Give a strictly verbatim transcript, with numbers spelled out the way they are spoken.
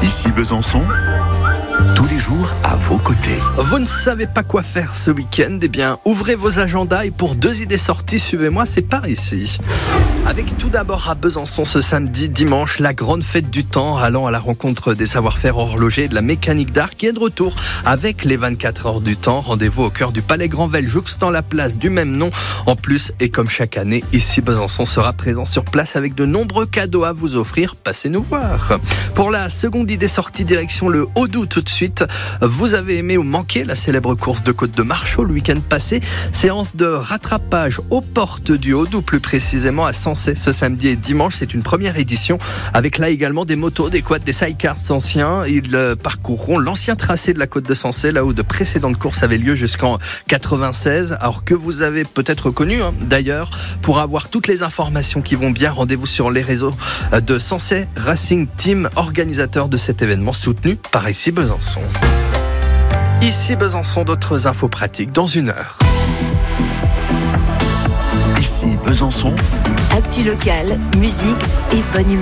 Ici Besançon, tous les jours à vos côtés. Vous ne savez pas quoi faire ce week-end? Eh bien, ouvrez vos agendas et pour deux idées sorties, suivez-moi, c'est par ici. Avec tout d'abord à Besançon ce samedi, dimanche, la grande fête du temps, allant à la rencontre des savoir-faire horlogers et de la mécanique d'art qui est de retour avec les vingt-quatre heures du temps. Rendez-vous au cœur du Palais Granvelle, jouxtant la place du même nom. En plus, et comme chaque année, ici Besançon sera présent sur place avec de nombreux cadeaux à vous offrir. Passez nous voir. Pour la seconde idée sortie, direction le Haut-Doubs tout de suite. Vous avez aimé ou manqué la célèbre course de Côte de Marchaux le week-end passé. Séance de rattrapage aux portes du Haut-Doubs, plus précisément à Sensé ce samedi et dimanche. C'est une première édition avec là également des motos, des quads, des sidecars anciens. Ils euh, parcourront l'ancien tracé de la côte de Sensé, là où de précédentes courses avaient lieu jusqu'en quatre-vingt-seize. Alors que vous avez peut-être connu hein, d'ailleurs. Pour avoir toutes les informations qui vont bien, rendez-vous sur les réseaux de Sensé Racing Team, organisateur de cet événement soutenu par Ici Besançon. Ici Besançon, d'autres infos pratiques dans une heure. Ici Besançon, actu locale, musique et bonne humeur.